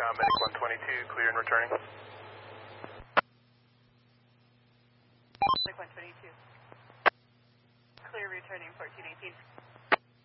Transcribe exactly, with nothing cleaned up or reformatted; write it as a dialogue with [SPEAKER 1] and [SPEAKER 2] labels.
[SPEAKER 1] Uh, Medic one twenty-two, clear and returning.
[SPEAKER 2] Medic one twenty-two. Clear returning fourteen eighteen.